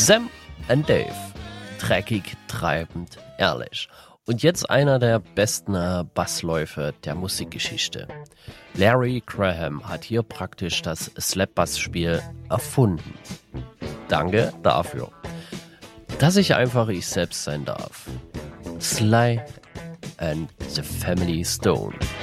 Sam and Dave. Dreckig, treibend, ehrlich. Und jetzt einer der besten Bassläufe der Musikgeschichte. Larry Graham hat hier praktisch das Slap-Bass-Spiel erfunden. Danke dafür, dass ich einfach ich selbst sein darf. Sly and the Family Stone.